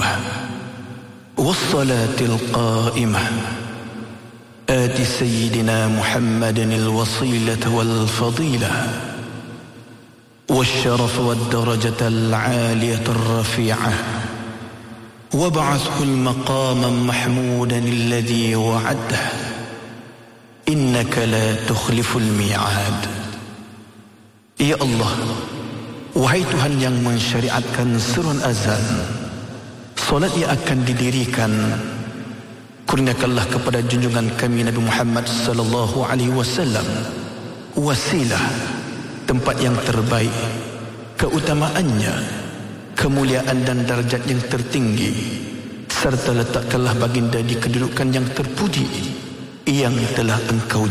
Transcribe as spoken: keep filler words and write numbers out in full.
الدائمة والصلاة القائمة آت سيدنا محمد الوصيلة والفضيلة والشرف والدرجة العالية الرفيعة وابعثه المقاما محمودا الذي وعده إنك لا تخلف الميعاد. Ya Allah, wahai Tuhan yang mensyariatkan seruan azan, solat yang akan didirikan, kurniakanlah kepada junjungan kami Nabi Muhammad sallallahu alaihi wasallam wasilah, tempat yang terbaik, keutamaannya, kemuliaan dan darjat yang tertinggi, serta letakkanlah baginda di kedudukan yang terpuji yang telah engkau